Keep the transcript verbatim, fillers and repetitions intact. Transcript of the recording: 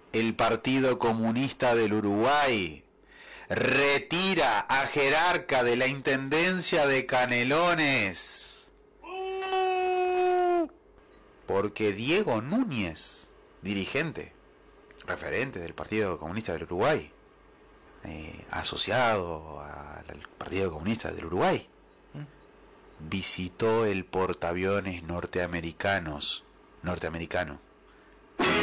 el Partido Comunista del Uruguay retira a Jerarca de la Intendencia de Canelones porque Diego Núñez, dirigente, referente del Partido Comunista del Uruguay, eh, asociado al Partido Comunista del Uruguay, visitó el portaaviones norteamericanos norteamericano